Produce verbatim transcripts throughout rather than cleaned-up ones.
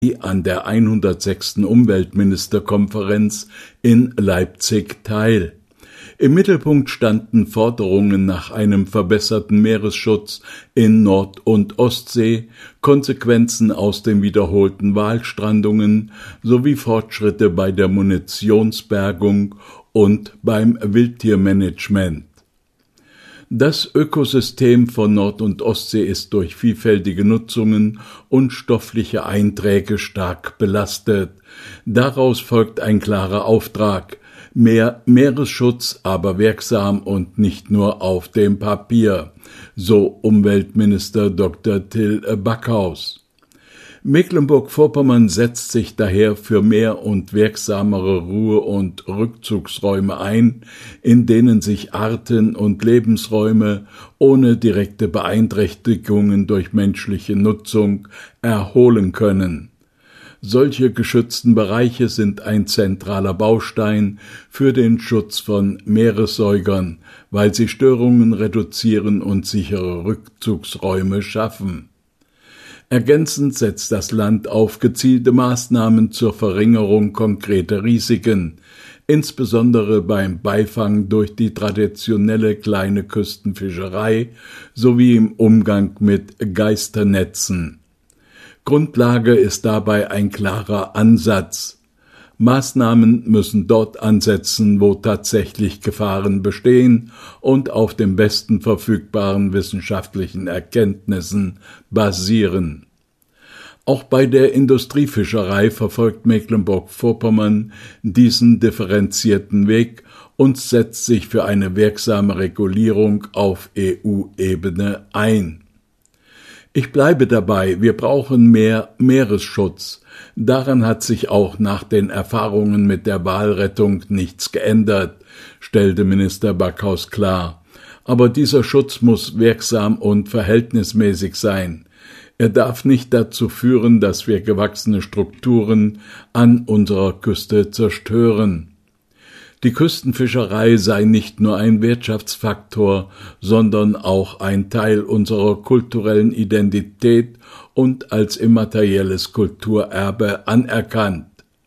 an der hundertsechsten Umweltministerkonferenz in Leipzig teil. Im Mittelpunkt standen Forderungen nach einem verbesserten Meeresschutz in Nord- und Ostsee, Konsequenzen aus den wiederholten Walstrandungen sowie Fortschritte bei der Munitionsbergung und beim Wildtiermanagement. Das Ökosystem von Nord- und Ostsee ist durch vielfältige Nutzungen und stoffliche Einträge stark belastet. Daraus folgt ein klarer Auftrag: mehr Meeresschutz, aber wirksam und nicht nur auf dem Papier, so Umweltminister Doktor Till Backhaus. Mecklenburg-Vorpommern setzt sich daher für mehr und wirksamere Ruhe- und Rückzugsräume ein, in denen sich Arten und Lebensräume ohne direkte Beeinträchtigungen durch menschliche Nutzung erholen können. Solche geschützten Bereiche sind ein zentraler Baustein für den Schutz von Meeressäugern, weil sie Störungen reduzieren und sichere Rückzugsräume schaffen. Ergänzend setzt das Land auf gezielte Maßnahmen zur Verringerung konkreter Risiken, insbesondere beim Beifang durch die traditionelle kleine Küstenfischerei sowie im Umgang mit Geisternetzen. Grundlage ist dabei ein klarer Ansatz. Maßnahmen müssen dort ansetzen, wo tatsächlich Gefahren bestehen und auf den besten verfügbaren wissenschaftlichen Erkenntnissen basieren. Auch bei der Industriefischerei verfolgt Mecklenburg-Vorpommern diesen differenzierten Weg und setzt sich für eine wirksame Regulierung auf E U-Ebene ein. Ich bleibe dabei, wir brauchen mehr Meeresschutz. Daran hat sich auch nach den Erfahrungen mit der Walrettung nichts geändert, stellte Minister Backhaus klar. Aber dieser Schutz muss wirksam und verhältnismäßig sein. Er darf nicht dazu führen, dass wir gewachsene Strukturen an unserer Küste zerstören. Die Küstenfischerei sei nicht nur ein Wirtschaftsfaktor, sondern auch ein Teil unserer kulturellen Identität und als immaterielles Kulturerbe anerkannt.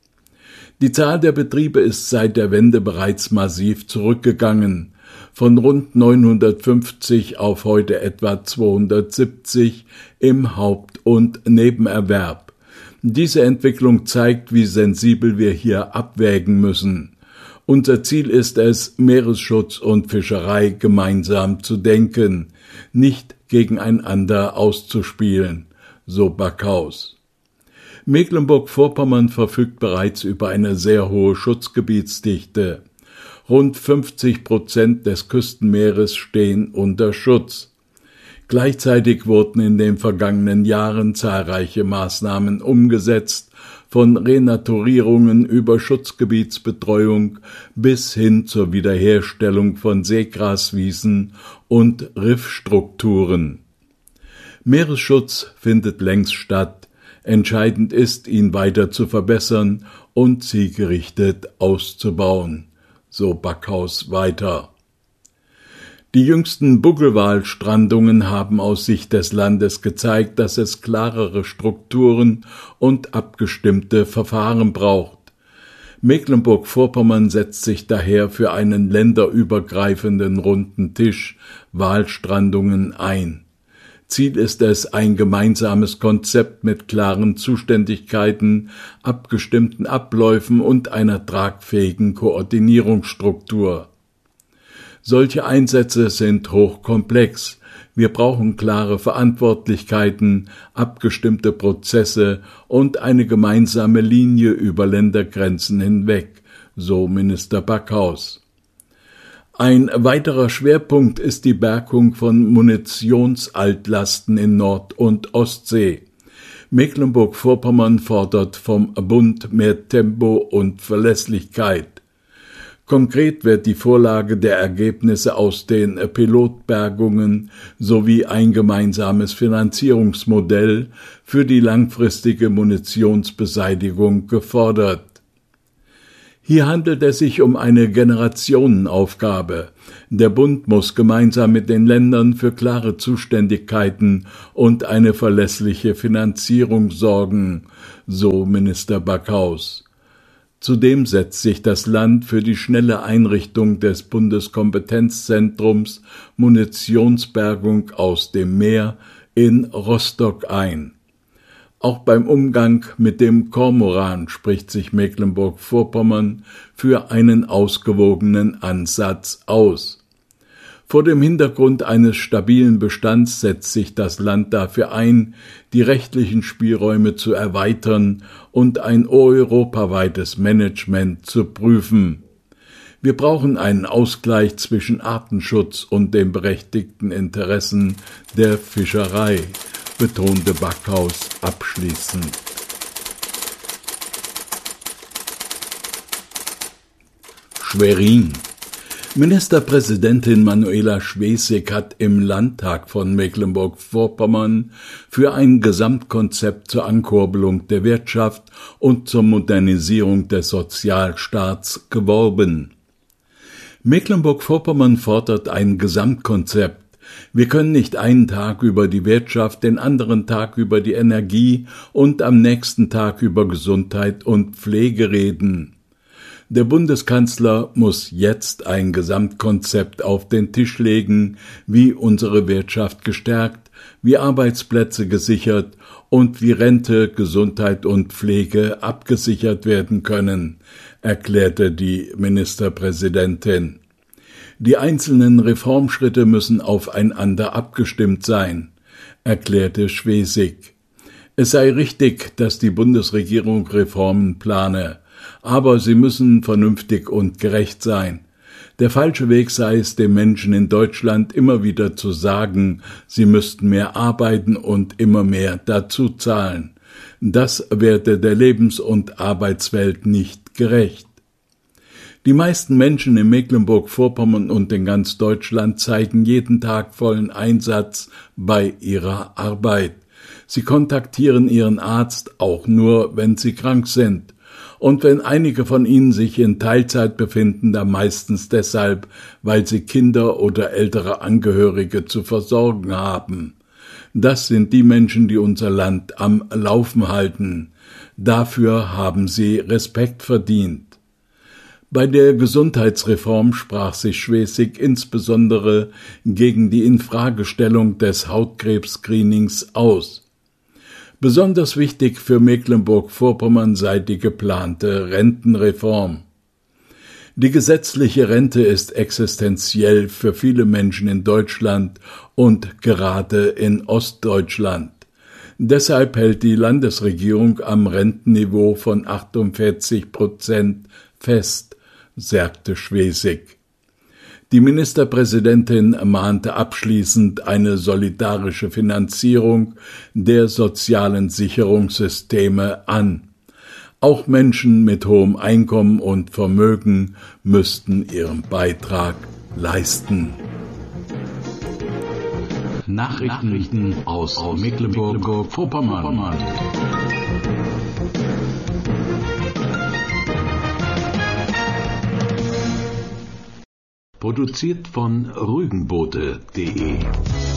Die Zahl der Betriebe ist seit der Wende bereits massiv zurückgegangen, von rund neunhundertfünfzig auf heute etwa zweihundertsiebzig im Haupt- und Nebenerwerb. Diese Entwicklung zeigt, wie sensibel wir hier abwägen müssen. Unser Ziel ist es, Meeresschutz und Fischerei gemeinsam zu denken, nicht gegeneinander auszuspielen, so Backhaus. Mecklenburg-Vorpommern verfügt bereits über eine sehr hohe Schutzgebietsdichte. Rund fünfzig Prozent des Küstenmeeres stehen unter Schutz. Gleichzeitig wurden in den vergangenen Jahren zahlreiche Maßnahmen umgesetzt, von Renaturierungen über Schutzgebietsbetreuung bis hin zur Wiederherstellung von Seegraswiesen und Riffstrukturen. Meeresschutz findet längst statt. Entscheidend ist, ihn weiter zu verbessern und zielgerichtet auszubauen, so Backhaus weiter. Die jüngsten Buckelwalstrandungen haben aus Sicht des Landes gezeigt, dass es klarere Strukturen und abgestimmte Verfahren braucht. Mecklenburg-Vorpommern setzt sich daher für einen länderübergreifenden runden Tisch Walstrandungen ein. Ziel ist es, ein gemeinsames Konzept mit klaren Zuständigkeiten, abgestimmten Abläufen und einer tragfähigen Koordinierungsstruktur. Solche Einsätze sind hochkomplex. Wir brauchen klare Verantwortlichkeiten, abgestimmte Prozesse und eine gemeinsame Linie über Ländergrenzen hinweg, so Minister Backhaus. Ein weiterer Schwerpunkt ist die Bergung von Munitionsaltlasten in Nord- und Ostsee. Mecklenburg-Vorpommern fordert vom Bund mehr Tempo und Verlässlichkeit. Konkret wird die Vorlage der Ergebnisse aus den Pilotbergungen sowie ein gemeinsames Finanzierungsmodell für die langfristige Munitionsbeseitigung gefordert. Hier handelt es sich um eine Generationenaufgabe. Der Bund muss gemeinsam mit den Ländern für klare Zuständigkeiten und eine verlässliche Finanzierung sorgen, so Minister Backhaus. Zudem setzt sich das Land für die schnelle Einrichtung des Bundeskompetenzzentrums Munitionsbergung aus dem Meer in Rostock ein. Auch beim Umgang mit dem Kormoran spricht sich Mecklenburg-Vorpommern für einen ausgewogenen Ansatz aus. Vor dem Hintergrund eines stabilen Bestands setzt sich das Land dafür ein, die rechtlichen Spielräume zu erweitern und ein europaweites Management zu prüfen. Wir brauchen einen Ausgleich zwischen Artenschutz und den berechtigten Interessen der Fischerei, betonte Backhaus abschließend. Schwerin. Ministerpräsidentin Manuela Schwesig hat im Landtag von Mecklenburg-Vorpommern für ein Gesamtkonzept zur Ankurbelung der Wirtschaft und zur Modernisierung des Sozialstaats geworben. Mecklenburg-Vorpommern fordert ein Gesamtkonzept. Wir können nicht einen Tag über die Wirtschaft, den anderen Tag über die Energie und am nächsten Tag über Gesundheit und Pflege reden. Der Bundeskanzler muss jetzt ein Gesamtkonzept auf den Tisch legen, wie unsere Wirtschaft gestärkt, wie Arbeitsplätze gesichert und wie Rente, Gesundheit und Pflege abgesichert werden können, erklärte die Ministerpräsidentin. Die einzelnen Reformschritte müssen aufeinander abgestimmt sein, erklärte Schwesig. Es sei richtig, dass die Bundesregierung Reformen plane, aber sie müssen vernünftig und gerecht sein. Der falsche Weg sei es, den Menschen in Deutschland immer wieder zu sagen, sie müssten mehr arbeiten und immer mehr dazu zahlen. Das werde der Lebens- und Arbeitswelt nicht gerecht. Die meisten Menschen in Mecklenburg-Vorpommern und in ganz Deutschland zeigen jeden Tag vollen Einsatz bei ihrer Arbeit. Sie kontaktieren ihren Arzt auch nur, wenn sie krank sind. Und wenn einige von ihnen sich in Teilzeit befinden, dann meistens deshalb, weil sie Kinder oder ältere Angehörige zu versorgen haben. Das sind die Menschen, die unser Land am Laufen halten. Dafür haben sie Respekt verdient. Bei der Gesundheitsreform sprach sich Schwesig insbesondere gegen die Infragestellung des Hautkrebs-Screenings aus. Besonders wichtig für Mecklenburg-Vorpommern sei die geplante Rentenreform. Die gesetzliche Rente ist existenziell für viele Menschen in Deutschland und gerade in Ostdeutschland. Deshalb hält die Landesregierung am Rentenniveau von achtundvierzig Prozent fest, sagte Schwesig. Die Ministerpräsidentin mahnte abschließend eine solidarische Finanzierung der sozialen Sicherungssysteme an. Auch Menschen mit hohem Einkommen und Vermögen müssten ihren Beitrag leisten. Nachrichten aus Mecklenburg-Vorpommern. Produziert von rügenboote punkt de